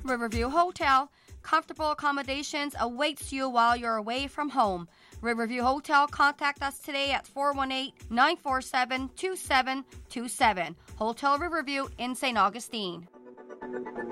Riverview Hotel. Comfortable accommodations awaits you while you're away from home. Riverview Hotel, contact us today at 418-947-2727. Hotel Riverview in St. Augustine.